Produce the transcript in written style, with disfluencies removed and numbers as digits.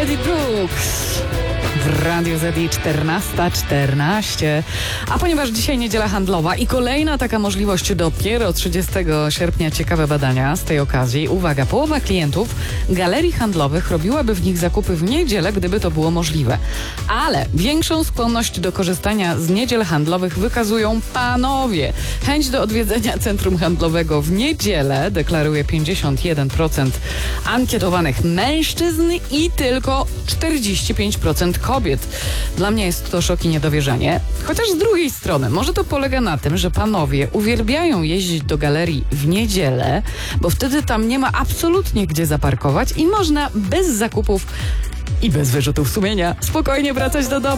Eddie Brooks w Radiu ZI 14:14. A ponieważ dzisiaj niedziela handlowa i kolejna taka możliwość dopiero 30 sierpnia, ciekawe badania z tej okazji. Uwaga, połowa klientów galerii handlowych robiłaby w nich zakupy w niedzielę, gdyby to było możliwe. Ale większą skłonność do korzystania z niedziel handlowych wykazują panowie. Chęć do odwiedzenia centrum handlowego w niedzielę deklaruje 51% ankietowanych mężczyzn i tylko 45% kobiet. Dla mnie jest to szok i niedowierzanie. Chociaż z drugiej strony, może to polega na tym, że panowie uwielbiają jeździć do galerii w niedzielę, bo wtedy tam nie ma absolutnie gdzie zaparkować i można bez zakupów i bez wyrzutów sumienia spokojnie wracać do domu.